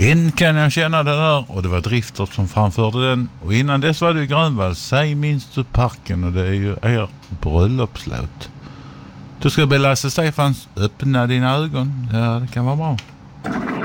En kan jag känna det där, och det var Drifter som framförde den. Och innan dess var det Grönvall, Säg minst du parken, och det är ju er bröllopslåt. Du ska be Lasse Stefans Öppna dina ögon. Ja, det kan vara bra.